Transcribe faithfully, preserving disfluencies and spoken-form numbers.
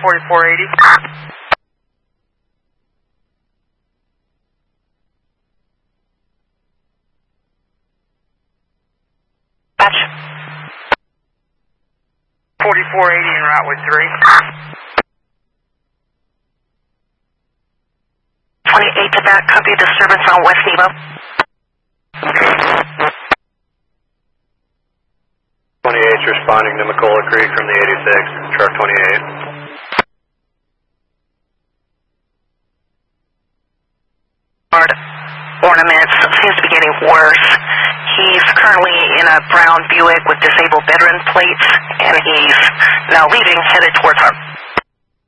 forty-four eighty. Batch. forty-four eighty en route with three. twenty-eight to back, copy disturbance on West Nebo. twenty-eight's responding to McCullough Creek from the eighty-six, truck twenty-eight. Hard ornaments, seems to be getting worse. He's currently in a brown Buick with disabled veteran plates, and he's now leaving, headed towards our